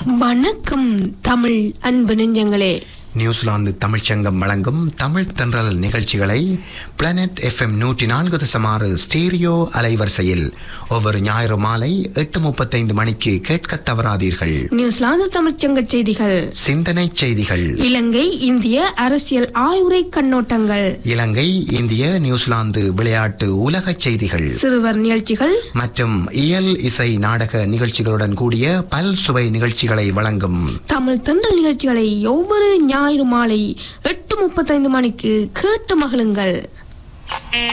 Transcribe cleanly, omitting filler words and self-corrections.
வணக்கம் தமிழ் அன்பு நெஞ்சங்களே. நியூசிலாந்து தமிழ்ச்சங்கம் வழங்கும் தமிழ் தென்றல் நிகழ்ச்சிகளை பிளானட் FM 104.6 ஸ்டீரியோ அலைவரிசையில் ஒவ்வொரு ஞாயிறு மாலை 8:35 மணிக்கு கேட்க தவறாதீர்கள். நியூசிலாந்து தமிழ்ச்சங்க செய்திகள், சிந்தனை செய்திகள், இலங்கை இந்திய அரசியல் ஆய்வுரை கண்ணோட்டங்கள், இலங்கை இந்திய நியூசிலாந்து விளையாட்டு உலக செய்திகள், சிறுவர் நிகழ்ச்சிகள் மற்றும் இயல் இசை நாடக நிகழ்ச்சிகளுடன் கூடிய பல் சுவை நிகழ்ச்சிகளை வழங்கும் தமிழ் தென்றல் நிகழ்ச்சிகளை ஒவ்வொரு ஞாயிறு மாலை 8:35 மணிக்கு கேட்டு மகிழுங்கள்.